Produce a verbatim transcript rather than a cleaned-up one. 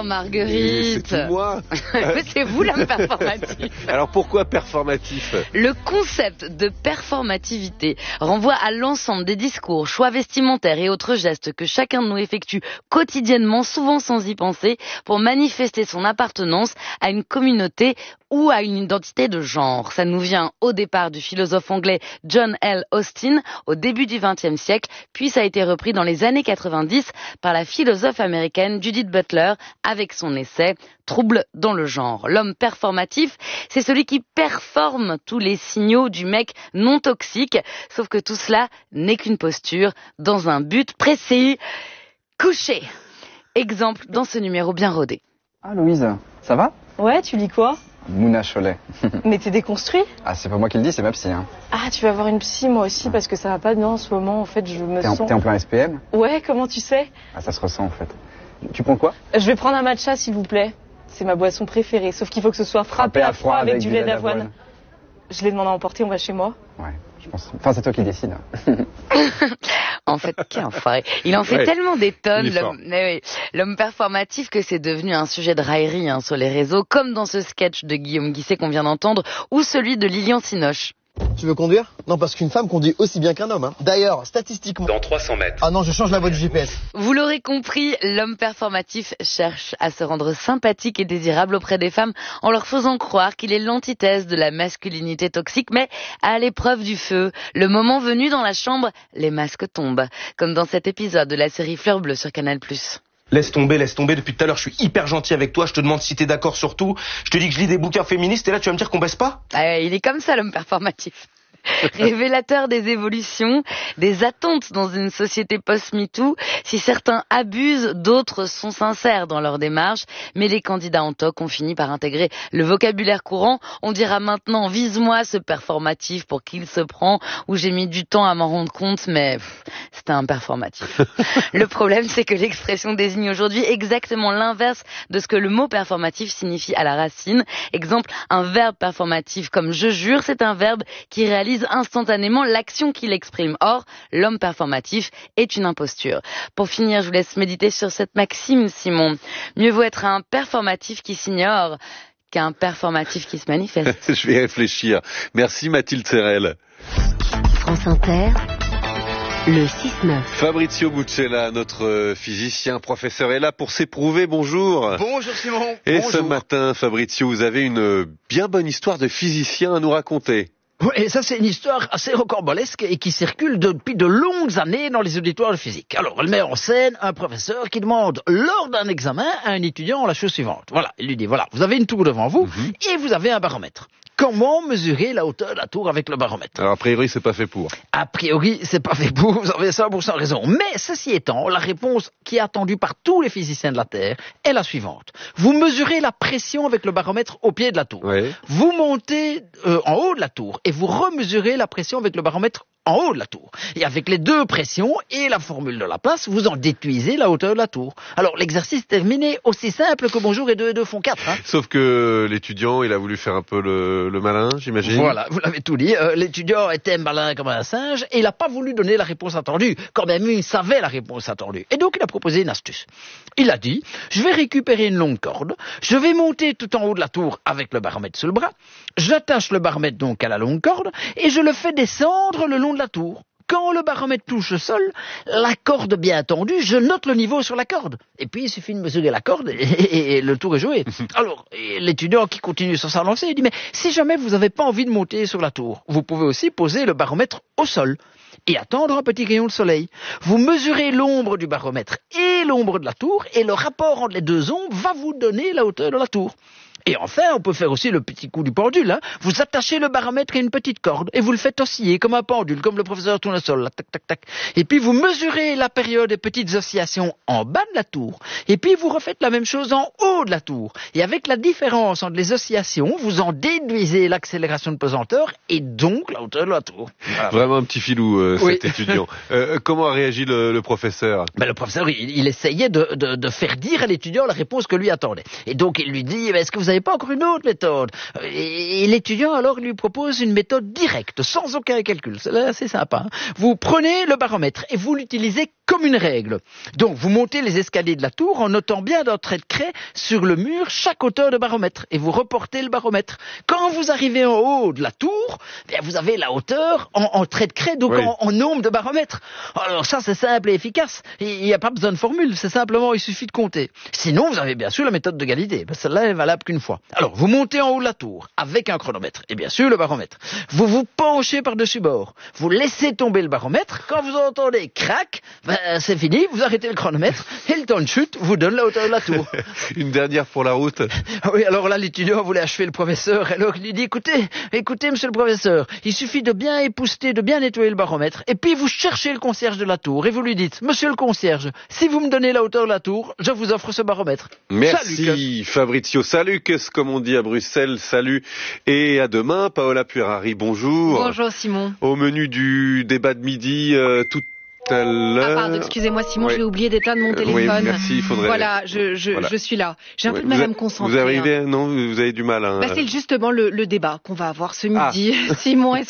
Marguerite. C'est tout moi. C'est vous l'homme performatif. Alors pourquoi performatif ? Le concept de performativité renvoie à l'ensemble des discours, choix vestimentaires et autres gestes que chacun de nous effectue quotidiennement, souvent sans y penser, pour manifester son appartenance à une communauté ou à une identité de genre. Ça nous vient au départ du philosophe anglais John L. Austin au début du vingtième siècle, puis ça a été repris dans les années quatre-vingt-dix par la philosophe américaine Judith Butler avec son essai Trouble dans le genre. L'homme performatif, c'est celui qui performe tous les signaux du mec non toxique, sauf que tout cela n'est qu'une posture dans un but précis. Coucher. Exemple dans ce numéro bien rodé. Ah Louise, ça va ? Ouais, tu lis quoi ? Mouna Cholet. Mais t'es déconstruit ? Ah, c'est pas moi qui le dis, c'est ma psy. Hein. Ah, tu vas voir une psy, moi aussi, parce que ça va pas bien en ce moment. En fait, je me T'es en, sens... t'es en plein S P M ? Ouais, comment tu sais ? Ah, ça se ressent en fait. Tu prends quoi ? Je vais prendre un matcha, s'il vous plaît. C'est ma boisson préférée, sauf qu'il faut que ce soit frappé à froid avec, avec du lait d'avoine. Je l'ai demandé à emporter, on va chez moi. Ouais, je pense... Enfin, c'est toi qui décides. En fait, quel enfoiré. Il en fait ouais. tellement des tonnes, l'homme, oui. l'homme performatif, que c'est devenu un sujet de raillerie hein, sur les réseaux, comme dans ce sketch de Guillaume Guisset qu'on vient d'entendre, ou celui de Lilian Sinoche. Tu veux conduire ? Non, parce qu'une femme conduit aussi bien qu'un homme. Hein. D'ailleurs, statistiquement... Dans trois cents mètres. Ah non, je change la voie du G P S. Vous l'aurez compris, l'homme performatif cherche à se rendre sympathique et désirable auprès des femmes en leur faisant croire qu'il est l'antithèse de la masculinité toxique, mais à l'épreuve du feu, le moment venu dans la chambre, les masques tombent. Comme dans cet épisode de la série Fleur Bleue sur Canal plus. Laisse tomber, laisse tomber. Depuis tout à l'heure, je suis hyper gentil avec toi. Je te demande si t'es d'accord sur tout. Je te dis que je lis des bouquins féministes et là, tu vas me dire qu'on baisse pas ? Ah, il est comme ça, l'homme performatif. Révélateur des évolutions, des attentes dans une société post-MeToo. Si certains abusent, d'autres sont sincères dans leur démarche. Mais les candidats en toc ont fini par intégrer le vocabulaire courant. On dira maintenant « vise-moi ce performatif pour qui il se prend » ou « j'ai mis du temps à m'en rendre compte, mais pff, c'était un performatif ». Le problème, c'est que l'expression désigne aujourd'hui exactement l'inverse de ce que le mot performatif signifie à la racine. Exemple, un verbe performatif comme « je jure », c'est un verbe qui réalise instantanément l'action qu'il exprime. Or, l'homme performatif est une imposture. Pour finir, je vous laisse méditer sur cette maxime, Simon. Mieux vaut être un performatif qui s'ignore qu'un performatif qui se manifeste. Je vais réfléchir. Merci Mathilde Serrel. France Inter, le six neuf. Fabrizio Buccella, notre physicien professeur, est là pour s'éprouver. Bonjour. Bonjour Simon. Et Bonjour. ce matin, Fabrizio, vous avez une bien bonne histoire de physicien à nous raconter. Oui, ça c'est une histoire assez rocambolesque et qui circule depuis de longues années dans les auditoires de physique. Alors, elle met en scène un professeur qui demande lors d'un examen à un étudiant la chose suivante. Voilà, il lui dit, voilà, vous avez une tour devant vous mm-hmm. et vous avez un baromètre. Comment mesurer la hauteur de la tour avec le baromètre ? Alors, a priori, c'est pas fait pour. A priori, c'est pas fait pour, vous avez cent pour cent raison. Mais, ceci étant, la réponse qui est attendue par tous les physiciens de la Terre est la suivante. Vous mesurez la pression avec le baromètre au pied de la tour. Oui. Vous montez euh, en haut de la tour et vous remesurez la pression avec le baromètre en haut de la tour. Et avec les deux pressions et la formule de Laplace, vous en déduisez la hauteur de la tour. Alors, l'exercice est terminé aussi simple que bonjour et deux et deux font quatre. Hein. Sauf que l'étudiant, il a voulu faire un peu le, le malin, j'imagine. Voilà, vous l'avez tout dit. Euh, l'étudiant était malin comme un singe et il n'a pas voulu donner la réponse attendue. Quand même, il savait la réponse attendue. Et donc, il a proposé une astuce. Il a dit, je vais récupérer une longue corde, je vais monter tout en haut de la tour avec le baromètre sous le bras, j'attache le baromètre donc à la longue corde et je le fais descendre le long de la tour. Quand le baromètre touche le sol, la corde bien tendue, je note le niveau sur la corde. Et puis, il suffit de mesurer la corde et, et, et le tour est joué. Alors, l'étudiant qui continue sur sa lancée, il dit, mais si jamais vous n'avez pas envie de monter sur la tour, vous pouvez aussi poser le baromètre au sol et attendre un petit rayon de soleil. Vous mesurez l'ombre du baromètre et l'ombre de la tour et le rapport entre les deux ombres va vous donner la hauteur de la tour. Et enfin, on peut faire aussi le petit coup du pendule. Hein. Vous attachez le baromètre à une petite corde et vous le faites osciller comme un pendule, comme le professeur Tournesol, là, tac, tac, tac. Et puis vous mesurez la période des petites oscillations en bas de la tour. Et puis vous refaites la même chose en haut de la tour. Et avec la différence entre les oscillations, vous en déduisez l'accélération de pesanteur et donc la hauteur de la tour. Voilà. Vraiment un petit filou, euh, oui. cet étudiant. Euh, comment a réagi le, le professeur ? Ben, le professeur, il, il essayait de, de, de faire dire à l'étudiant la réponse que lui attendait. Et donc il lui dit, est-ce que vous avez n'avez pas encore une autre méthode. Et, et l'étudiant alors lui propose une méthode directe, sans aucun calcul. C'est assez sympa. Hein. Vous prenez le baromètre et vous l'utilisez comme une règle. Donc vous montez les escaliers de la tour en notant bien d'un trait de craie sur le mur chaque hauteur de baromètre et vous reportez le baromètre. Quand vous arrivez en haut de la tour, bien vous avez la hauteur en, en trait de craie, donc oui. en, en nombre de baromètres. Alors ça c'est simple et efficace. Il n'y a pas besoin de formule, c'est simplement il suffit de compter. Sinon vous avez bien sûr la méthode de Galilée. Ben, celle-là est valable qu'une fois. Alors vous montez en haut de la tour avec un chronomètre et bien sûr le baromètre. Vous vous penchez par-dessus bord. Vous laissez tomber le baromètre. Quand vous entendez crac, ben, c'est fini, vous arrêtez le chronomètre et le temps de chute vous donne la hauteur de la tour. Une dernière pour la route. Oui, alors là, l'étudiant voulait achever le professeur. Alors il lui dit, écoutez, écoutez, monsieur le professeur, il suffit de bien épousseter, de bien nettoyer le baromètre. Et puis vous cherchez le concierge de la tour et vous lui dites, monsieur le concierge, si vous me donnez la hauteur de la tour, je vous offre ce baromètre. Merci Salut, Fabrizio. Salut, qu'est-ce comme on dit à Bruxelles. Salut et à demain. Paola Puerari, bonjour. Bonjour Simon. Au menu du débat de midi, euh, tout à l'heure. Ah pardon, excusez-moi Simon, ouais. j'ai oublié d'éteindre mon téléphone. Oui, merci, il faudrait... Voilà, je, je, voilà. je suis là. J'ai un ouais. peu de mal vous à me concentrer. Vous arrivez, hein. non, vous avez du mal. Hein. Bah, c'est justement le, le débat qu'on va avoir ce midi. Ah. Simon,